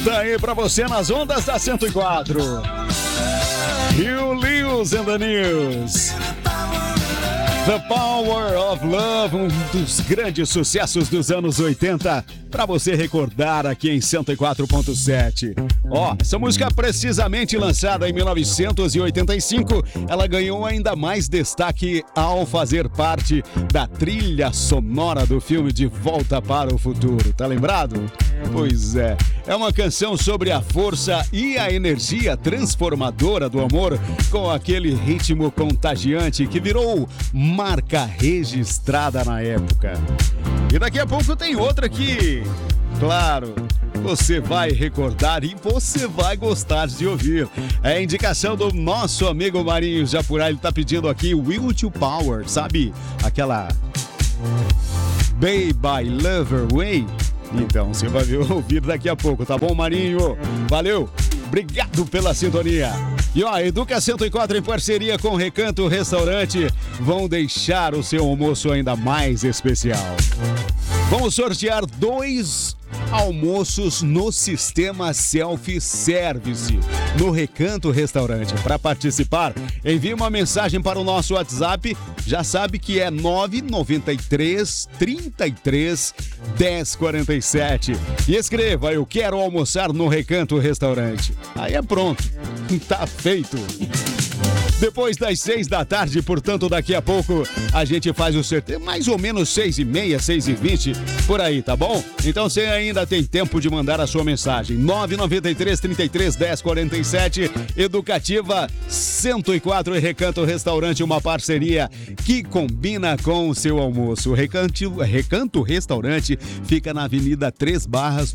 Tá aí pra você nas ondas da 104. Rio Lewis and the News. The Power of Love, um dos grandes sucessos dos anos 80, para você recordar aqui em 104.7. Essa música precisamente lançada em 1985, ela ganhou ainda mais destaque ao fazer parte da trilha sonora do filme De Volta para o Futuro. Tá lembrado? Pois é. É uma canção sobre a força e a energia transformadora do amor, com aquele ritmo contagiante que virou marca registrada na época. E daqui a pouco tem outra que, claro, você vai recordar e você vai gostar de ouvir. É a indicação do nosso amigo Marinho Japurá. Ele tá pedindo aqui Will to Power, sabe? Aquela Baby Lover Way. Então, você vai ouvir daqui a pouco, tá bom, Marinho? Valeu! Obrigado pela sintonia. E Educa 104 em parceria com Recanto Restaurante vão deixar o seu almoço ainda mais especial. Vamos sortear 2 almoços no sistema self-service no Recanto Restaurante. Para participar, envie uma mensagem para o nosso WhatsApp. Já sabe que é 993 33 1047. E escreva: eu quero almoçar no Recanto Restaurante. Aí é pronto. Tá feito. Depois das 6 da tarde, portanto, daqui a pouco a gente faz o sorteio, mais ou menos 6h30, 6h20, por aí, tá bom? Então você ainda tem tempo de mandar a sua mensagem. 993 33 1047, Educativa 104 e Recanto Restaurante, uma parceria que combina com o seu almoço. Recanto Restaurante fica na Avenida 3 Barras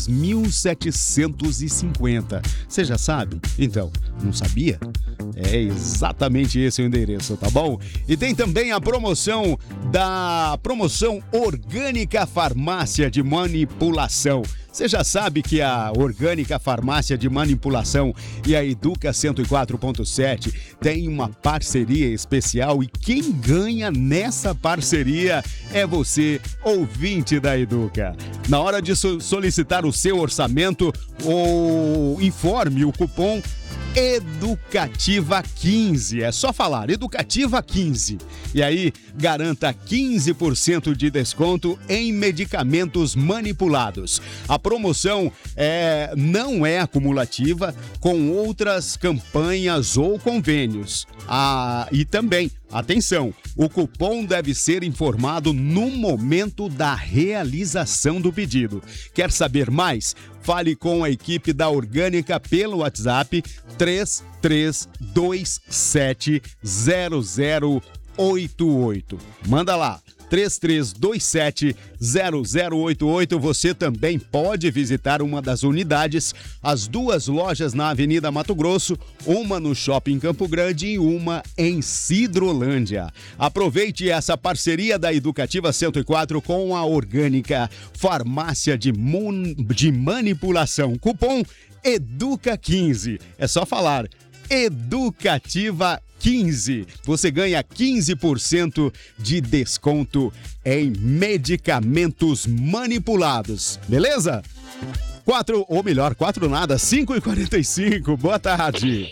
2750. Você já sabe? Então, não sabia? É exatamente esse o endereço, tá bom? E tem também a promoção Orgânica Farmácia de Manipulação. Você já sabe que a Orgânica Farmácia de Manipulação e a Educa 104.7 tem uma parceria especial, e quem ganha nessa parceria é você, ouvinte da Educa. Na hora de solicitar o seu orçamento, ou informe o cupom Educativa 15, é só falar Educativa 15 e aí garanta 15% de desconto em medicamentos manipulados. A promoção não é acumulativa com outras campanhas ou convênios. E também, atenção, o cupom deve ser informado no momento da realização do pedido. Quer saber mais? Fale com a equipe da Orgânica pelo WhatsApp 33270088. Manda lá, 33270088. Você também pode visitar uma das unidades, as 2 lojas na Avenida Mato Grosso, uma no Shopping Campo Grande e uma em Sidrolândia. Aproveite essa parceria da Educativa 104 com a Orgânica Farmácia de Manipulação. Cupom EDUCA15. É só falar Educativa 15. Você ganha 15% de desconto em medicamentos manipulados. Beleza? 4 nada, 5h45. Boa tarde.